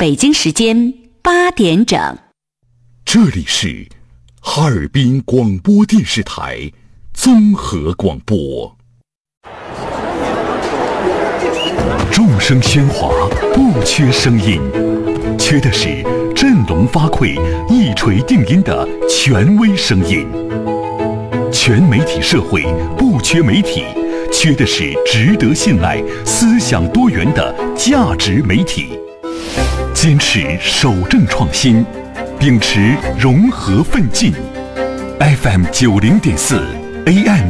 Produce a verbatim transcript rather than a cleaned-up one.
北京时间八点整。 这里是哈尔滨广播电视台综合广播。众声喧哗，不缺声音，缺的是振聋发聩、一锤定音的权威声音。全媒体社会不缺媒体，缺的是值得信赖、思想多元的价值媒体。坚持守正创新，秉持融合奋进。F M 九零点四 ，A M